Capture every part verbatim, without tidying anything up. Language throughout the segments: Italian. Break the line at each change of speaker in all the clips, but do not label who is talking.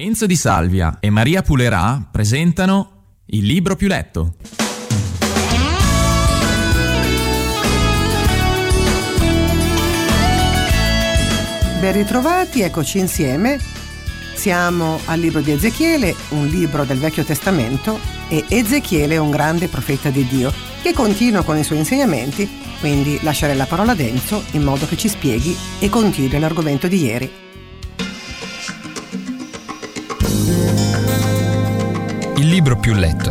Enzo Di Salvia e Maria Pulerà presentano Il libro più letto.
Ben ritrovati, eccoci insieme. Siamo al libro di Ezechiele, un libro del Vecchio Testamento, e Ezechiele è un grande profeta di Dio che continua con i suoi insegnamenti, quindi lascerei la parola ad Enzo in modo che ci spieghi e continui l'argomento di ieri.
Il libro più letto.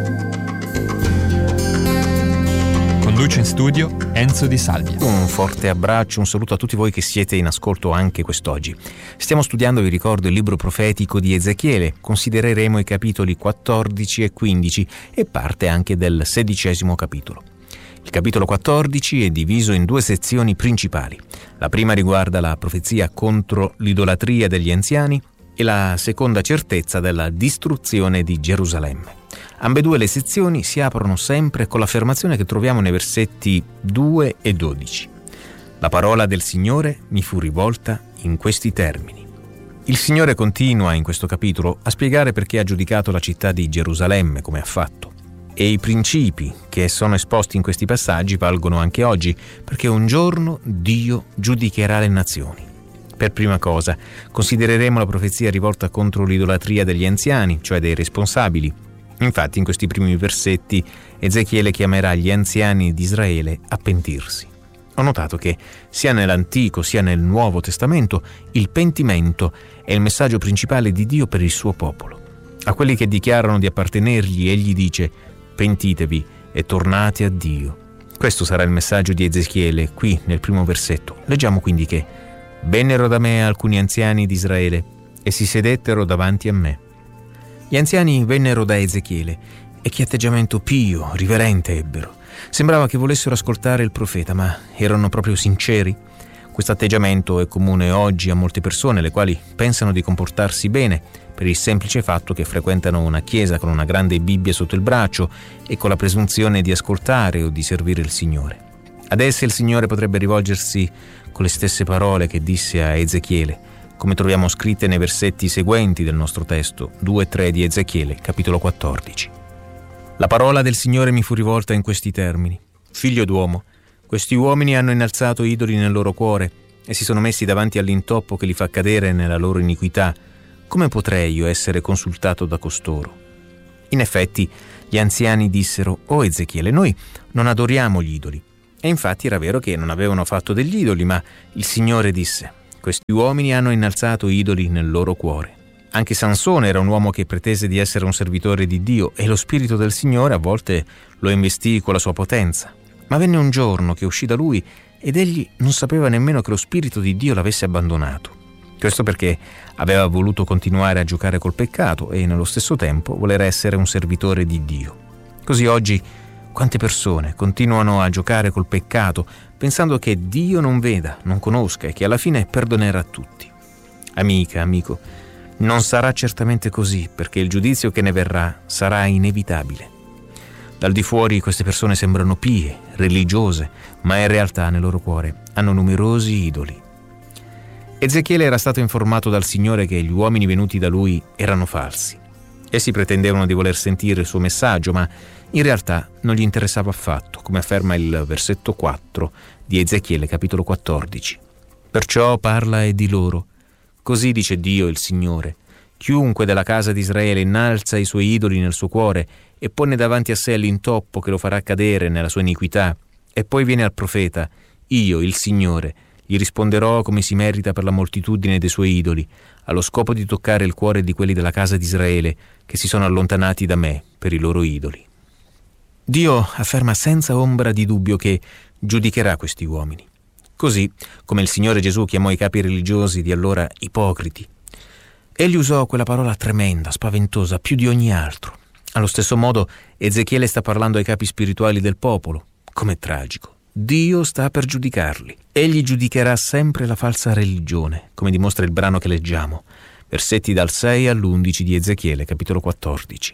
Conduce in studio Enzo Di Salvia.
Un forte abbraccio, un saluto a tutti voi che siete in ascolto anche quest'oggi. Stiamo studiando, vi ricordo, il libro profetico di Ezechiele. Considereremo i capitoli quattordici e quindici e parte anche del sedicesimo capitolo. Il capitolo quattordici è diviso in due sezioni principali. La prima riguarda la profezia contro l'idolatria degli anziani e la seconda certezza della distruzione di Gerusalemme. Ambedue le sezioni si aprono sempre con l'affermazione che troviamo nei versetti due e dodici. La parola del Signore mi fu rivolta in questi termini. Il Signore continua in questo capitolo a spiegare perché ha giudicato la città di Gerusalemme come ha fatto. E i principi che sono esposti in questi passaggi valgono anche oggi, perché un giorno Dio giudicherà le nazioni. Per prima cosa, considereremo la profezia rivolta contro l'idolatria degli anziani, cioè dei responsabili. Infatti, in questi primi versetti, Ezechiele chiamerà gli anziani di Israele a pentirsi. Ho notato che, sia nell'Antico sia nel Nuovo Testamento, il pentimento è il messaggio principale di Dio per il suo popolo. A quelli che dichiarano di appartenergli, egli dice: pentitevi e tornate a Dio. Questo sarà il messaggio di Ezechiele, qui nel primo versetto. Leggiamo quindi che vennero da me alcuni anziani di Israele e si sedettero davanti a me. Gli anziani vennero da Ezechiele e che atteggiamento pio, riverente ebbero. Sembrava che volessero ascoltare il profeta, ma erano proprio sinceri. Questo atteggiamento è comune oggi a molte persone, le quali pensano di comportarsi bene per il semplice fatto che frequentano una chiesa con una grande Bibbia sotto il braccio e con la presunzione di ascoltare o di servire il Signore. Ad esse il Signore potrebbe rivolgersi con le stesse parole che disse a Ezechiele, come troviamo scritte nei versetti seguenti del nostro testo, due e tre di Ezechiele, capitolo quattordici. La parola del Signore mi fu rivolta in questi termini: figlio d'uomo, questi uomini hanno innalzato idoli nel loro cuore e si sono messi davanti all'intoppo che li fa cadere nella loro iniquità. Come potrei io essere consultato da costoro? In effetti, gli anziani dissero: o Ezechiele, noi non adoriamo gli idoli. E infatti era vero che non avevano fatto degli idoli, ma il Signore disse: questi uomini hanno innalzato idoli nel loro cuore. Anche Sansone era un uomo che pretese di essere un servitore di Dio e lo Spirito del Signore a volte lo investì con la sua potenza. Ma venne un giorno che uscì da lui ed egli non sapeva nemmeno che lo Spirito di Dio l'avesse abbandonato. Questo perché aveva voluto continuare a giocare col peccato e nello stesso tempo voler essere un servitore di Dio. Così oggi quante persone continuano a giocare col peccato pensando che Dio non veda, non conosca e che alla fine perdonerà a tutti. Amica, amico, non sarà certamente così, perché il giudizio che ne verrà sarà inevitabile. Dal di fuori queste persone sembrano pie, religiose, ma in realtà nel loro cuore hanno numerosi idoli. Ezechiele era stato informato dal Signore che gli uomini venuti da lui erano falsi. Essi pretendevano di voler sentire il suo messaggio, ma in realtà non gli interessava affatto, come afferma il versetto quattro di Ezechiele capitolo quattordici. Perciò parla e di loro: così dice Dio il Signore, chiunque della casa di Israele innalza i suoi idoli nel suo cuore e pone davanti a sé l'intoppo che lo farà cadere nella sua iniquità, e poi viene al profeta, io, il Signore, gli risponderò come si merita per la moltitudine dei suoi idoli, allo scopo di toccare il cuore di quelli della casa di Israele che si sono allontanati da me per i loro idoli. Dio afferma senza ombra di dubbio che giudicherà questi uomini. Così come il Signore Gesù chiamò i capi religiosi di allora ipocriti. Egli usò quella parola tremenda, spaventosa, più di ogni altro. Allo stesso modo Ezechiele sta parlando ai capi spirituali del popolo. Com'è tragico. Dio sta per giudicarli. Egli giudicherà sempre la falsa religione, come dimostra il brano che leggiamo, versetti dal sei all'undici di Ezechiele, capitolo quattordici.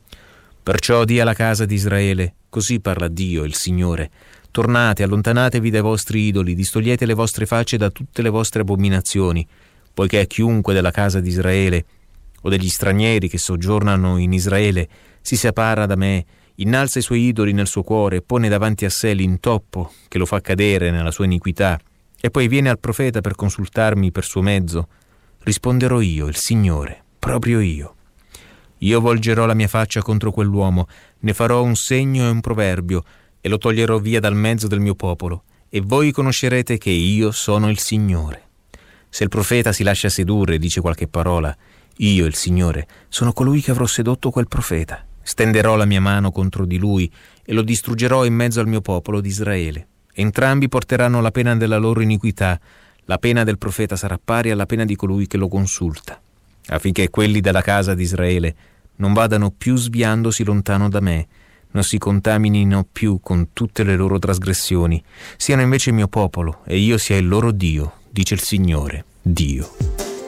Perciò di alla casa di Israele, così parla Dio, il Signore: tornate, allontanatevi dai vostri idoli, distogliete le vostre facce da tutte le vostre abominazioni, poiché chiunque della casa di Israele o degli stranieri che soggiornano in Israele si separa da me, innalza i suoi idoli nel suo cuore e pone davanti a sé l'intoppo che lo fa cadere nella sua iniquità, e poi viene al profeta per consultarmi per suo mezzo, risponderò io, il Signore, proprio io. Io volgerò la mia faccia contro quell'uomo, ne farò un segno e un proverbio, e lo toglierò via dal mezzo del mio popolo, e voi conoscerete che io sono il Signore. Se il profeta si lascia sedurre e dice qualche parola, io, il Signore, sono colui che avrò sedotto quel profeta. Stenderò la mia mano contro di lui e lo distruggerò in mezzo al mio popolo di Israele. Entrambi porteranno la pena della loro iniquità. La pena del profeta sarà pari alla pena di colui che lo consulta, affinché quelli della casa di Israele non vadano più sviandosi lontano da me, non si contaminino più con tutte le loro trasgressioni, siano invece il mio popolo e io sia il loro Dio, dice il Signore, Dio.